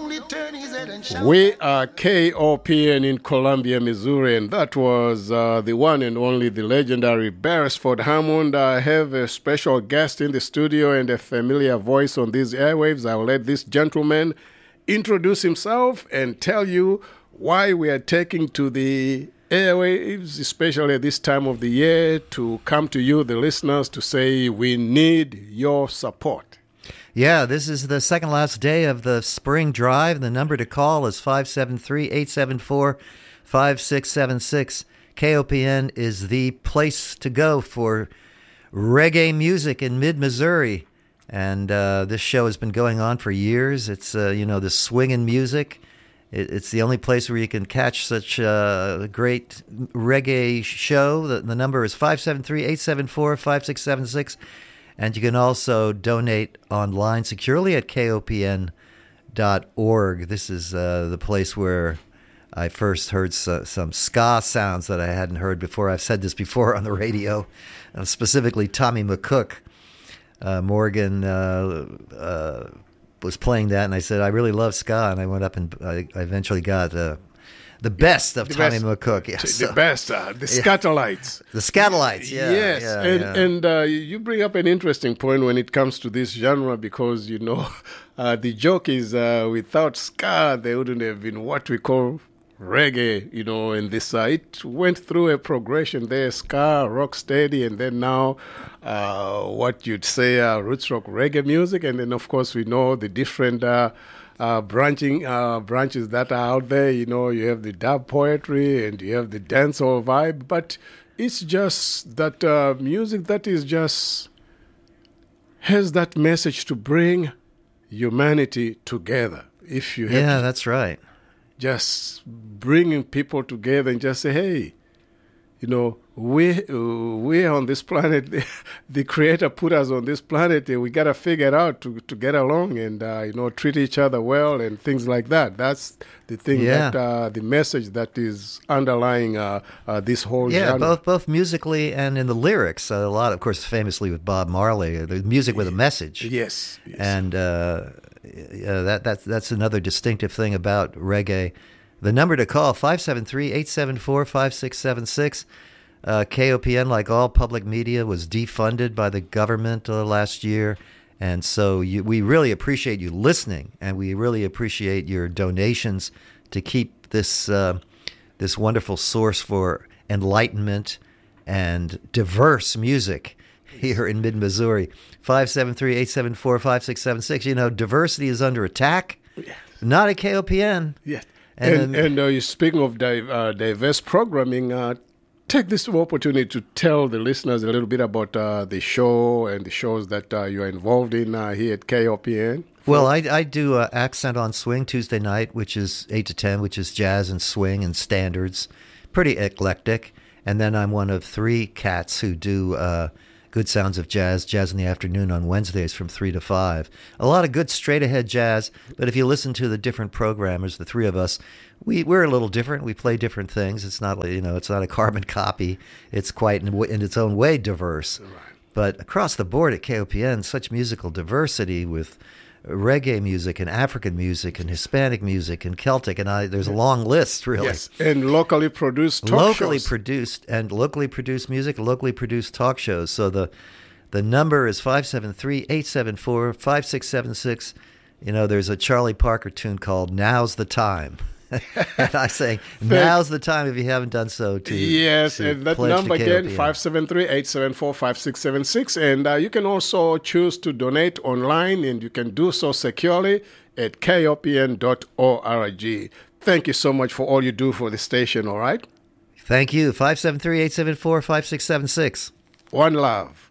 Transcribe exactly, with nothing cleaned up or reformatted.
slowly turn his head and shout. We are K O P N in Columbia, Missouri, and that was uh, the one and only, the legendary Beresford Hammond. I have a special guest in the studio and a familiar voice on these airwaves. I'll let this gentleman introduce himself and tell you why we are taking to the airwaves, especially at this time of the year, to come to you, the listeners, to say we need your support. Yeah, this is the second last day of the spring drive. The number to call is five seven three, eight seven four, five six seven six. K O P N is the place to go for reggae music in mid-Missouri. And uh, this show has been going on for years. It's, uh, you know, the swinging music. It, it's the only place where you can catch such a great reggae show. The, the number is five seven three, eight seven four, five six seven six. And you can also donate online securely at K O P N dot org. This is uh, the place where I first heard so, some ska sounds that I hadn't heard before. I've said this before on the radio, uh, specifically Tommy McCook. Uh, Morgan uh, uh, was playing that, and I said, I really love ska. And I went up and I, I eventually got uh, the best of the Tommy best, McCook. Yeah, the so, best, uh, the yeah. Scatolites. The Scatolites, yeah. Yes, yeah, and, yeah. and uh, you bring up an interesting point when it comes to this genre because, you know, uh, the joke is uh, without ska, there wouldn't have been what we call reggae, you know, and this, uh, it went through a progression there, ska, rock steady, and then now uh, what you'd say uh, roots rock reggae music, and then, of course, we know the different uh, uh, branching uh, branches that are out there. You know, you have the dub poetry and you have the dancehall vibe, but it's just that uh, music that is just has that message to bring humanity together. If you have yeah, to that's right. just bringing people together and just say, hey, you know, we uh, we're on this planet. The, the Creator put us on this planet, and we got to figure it out to, to get along and, uh, you know, treat each other well and things like that. That's the thing, Yeah. that uh, the message that is underlying uh, uh, this whole Yeah, genre. both both musically and in the lyrics. Uh, a lot, of course, famously with Bob Marley, uh, the music with a message. Yes. yes. And uh, yeah, that that's that's another distinctive thing about reggae. The number to call, five seven three, eight seven four, five six seven six. Uh, K O P N, like all public media, was defunded by the government uh, last year. And so you, we really appreciate you listening, and we really appreciate your donations to keep this uh, this wonderful source for enlightenment and diverse music here in mid-Missouri. five seven three, eight seven four, five six seven six. You know, diversity is under attack. Yes. Not at K O P N. Yes. And And, then- and uh, you speaking of di- uh, diverse programming, uh, take this opportunity to tell the listeners a little bit about uh, the show and the shows that uh, you are involved in uh, here at K O P N. Well, I, I do uh, Accent on Swing Tuesday night, which is eight to ten, which is jazz and swing and standards. Pretty eclectic. And then I'm one of three cats who do uh, Good Sounds of Jazz, Jazz in the Afternoon on Wednesdays from three to five. A lot of good straight-ahead jazz, but if you listen to the different programmers, the three of us, we, we're a little different. We play different things. It's not like, you know, it's not a carbon copy. It's quite, in, in its own way, diverse. Right. But across the board at K O P N, such musical diversity with reggae music and African music and Hispanic music and Celtic, and I, there's a long list, really. Yes, and locally produced talk locally shows. produced and locally produced music, locally produced talk shows. So the the number is five seven three, eight seven four, five six seven six. You know, there's a Charlie Parker tune called Now's the Time. And I say, now's the time if you haven't done so to Yes, to and that pledge number to K O P N. again, five seven three, eight seven four, five six seven six. And uh, you can also choose to donate online, and you can do so securely at K O P N dot org. Thank you so much for all you do for the station, all right? Thank you. five seven three, eight seven four, five six seven six. One love.